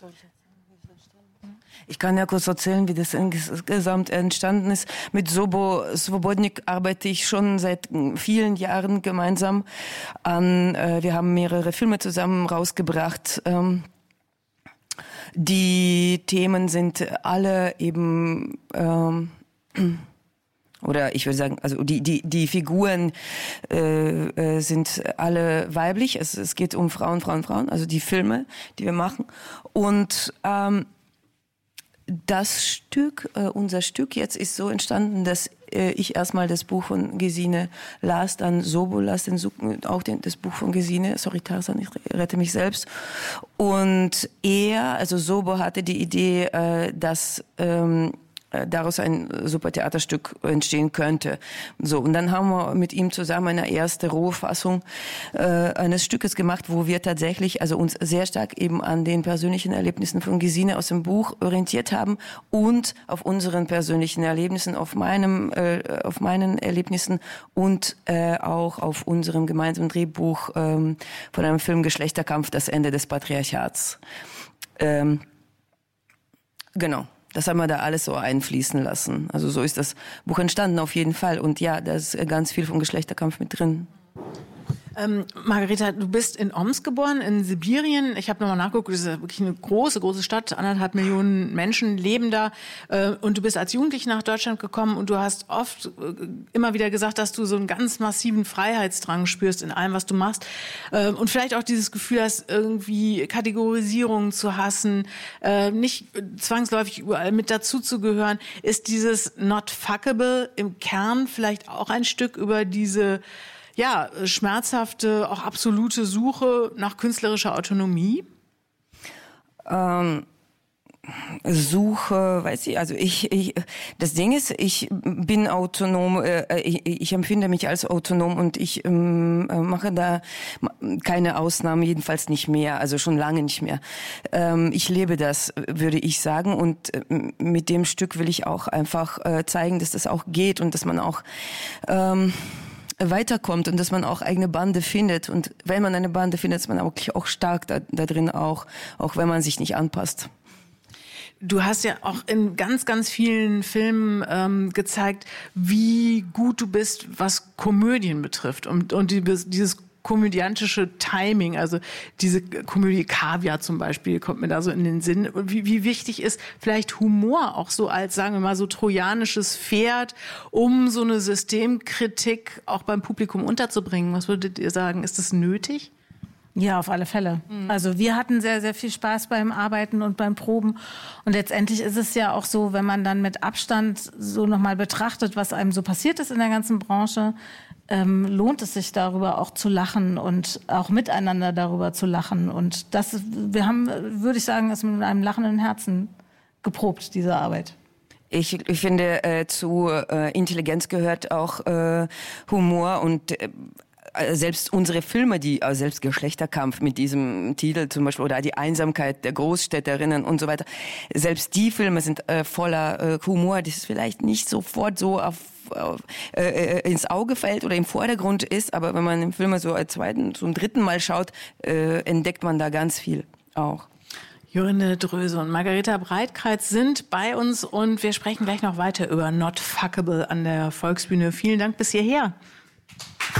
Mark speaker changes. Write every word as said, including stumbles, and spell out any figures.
Speaker 1: Ich kann ja kurz erzählen, wie das insgesamt entstanden ist. Mit Sobo Svobodnik arbeite ich schon seit vielen Jahren gemeinsam an. Äh, wir haben mehrere Filme zusammen rausgebracht. Ähm, die Themen sind alle eben, ähm, oder ich würde sagen, also die die die Figuren äh, äh, sind alle weiblich. Es, es geht um Frauen, Frauen, Frauen. Also die Filme, die wir machen. Und ähm, das Stück, äh, unser Stück jetzt ist so entstanden, dass äh, ich erstmal das Buch von Gesine las, dann Sobo las, den, auch den, das Buch von Gesine, sorry Tarzan, ich rette mich selbst. Und er, also Sobo hatte die Idee, äh, dass ähm, daraus ein super Theaterstück entstehen könnte. So, und dann haben wir mit ihm zusammen eine erste Rohfassung äh, eines Stückes gemacht, wo wir tatsächlich also uns sehr stark eben an den persönlichen Erlebnissen von Gesine aus dem Buch orientiert haben und auf unseren persönlichen Erlebnissen, auf meinem, äh, auf meinen Erlebnissen und äh, auch auf unserem gemeinsamen Drehbuch ähm, von einem Film Geschlechterkampf, das Ende des Patriarchats. Ähm, genau. Das haben wir da alles so einfließen lassen. Also so ist das Buch entstanden auf jeden Fall. Und ja, da ist ganz viel vom Geschlechterkampf mit drin.
Speaker 2: Ähm, Margareta, du bist in Omsk geboren, in Sibirien. Ich habe nochmal nachgeguckt, das ist wirklich eine große, große Stadt. Anderthalb Millionen Menschen leben da. Äh, und du bist als Jugendliche nach Deutschland gekommen und du hast oft äh, immer wieder gesagt, dass du so einen ganz massiven Freiheitsdrang spürst in allem, was du machst. Äh, und vielleicht auch dieses Gefühl hast, irgendwie Kategorisierungen zu hassen, äh, nicht zwangsläufig überall mit dazuzugehören. Ist dieses Not Fuckable im Kern vielleicht auch ein Stück über diese ja, schmerzhafte, auch absolute Suche nach künstlerischer Autonomie?
Speaker 1: Ähm, Suche, weiß ich, also ich, ich, das Ding ist, ich bin autonom, äh, ich, ich empfinde mich als autonom und ich ähm, mache da keine Ausnahmen, jedenfalls nicht mehr, also schon lange nicht mehr. Ähm, ich lebe das, würde ich sagen, und äh, mit dem Stück will ich auch einfach äh, zeigen, dass das auch geht und dass man auch ähm, weiterkommt und dass man auch eigene Bande findet. Und wenn man eine Bande findet, ist man wirklich auch stark da, da drin, auch, auch wenn man sich nicht anpasst.
Speaker 2: Du hast ja auch in ganz, ganz vielen Filmen ähm, gezeigt, wie gut du bist, was Komödien betrifft. Und, und die, dieses komödiantische Timing, also diese Komödie Kaviar zum Beispiel, kommt mir da so in den Sinn. Wie, wie wichtig ist vielleicht Humor auch so als, sagen wir mal, so trojanisches Pferd, um so eine Systemkritik auch beim Publikum unterzubringen? Was würdet ihr sagen? Ist das nötig?
Speaker 3: Ja, auf alle Fälle. Mhm. Also wir hatten sehr, sehr viel Spaß beim Arbeiten und beim Proben. Und letztendlich ist es ja auch so, wenn man dann mit Abstand so nochmal betrachtet, was einem so passiert ist in der ganzen Branche, ähm, lohnt es sich darüber auch zu lachen und auch miteinander darüber zu lachen. Und das, wir haben, würde ich sagen, ist mit einem lachenden Herzen geprobt, diese Arbeit.
Speaker 1: Ich, ich finde, äh, zu äh, Intelligenz gehört auch äh, Humor und äh, selbst unsere Filme, die also selbst Geschlechterkampf mit diesem Titel zum Beispiel oder die Einsamkeit der Großstädterinnen und so weiter, selbst die Filme sind äh, voller äh, Humor, das vielleicht nicht sofort so auf, auf äh, ins Auge fällt oder im Vordergrund ist, aber wenn man den Film so als zweiten, zum dritten Mal schaut, äh, entdeckt man da ganz viel auch.
Speaker 2: Jorinde Dröse und Margareta Breitkreuz sind bei uns und wir sprechen gleich noch weiter über Not Fuckable an der Volksbühne. Vielen Dank bis hierher.